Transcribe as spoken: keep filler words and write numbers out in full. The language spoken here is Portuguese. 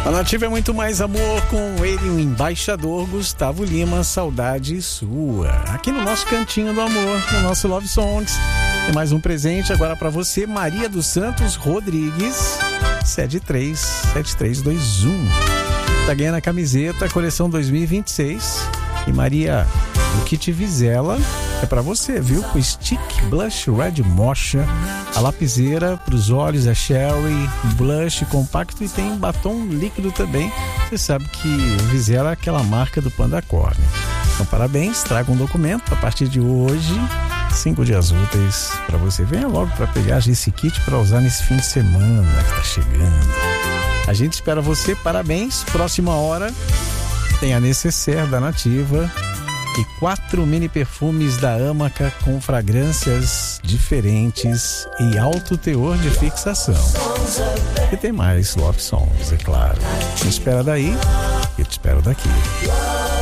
A Nativa é muito mais amor, com ele, o embaixador Gustavo Lima, Saudade Sua. Aqui no nosso Cantinho do Amor, no nosso Love Songs. Tem mais um presente agora para você, Maria dos Santos Rodrigues, sete três sete três dois um. Tá ganhando a camiseta, coleção dois mil e vinte e seis. E Maria, o kit Vizela é pra você, viu? Com stick, blush, red mocha, a lapiseira pros olhos, a Sherry, blush compacto e tem batom líquido também. Você sabe que Vizela é aquela marca do Panda Corner. Então parabéns, traga um documento a partir de hoje, cinco dias úteis pra você. Venha logo pra pegar esse kit pra usar nesse fim de semana que tá chegando. A gente espera você, parabéns. Próxima hora tem a Necessaire da Nativa e quatro mini perfumes da Amaca com fragrâncias diferentes e alto teor de fixação. E tem mais Love Songs, é claro. Te espera daí, eu te espero daqui.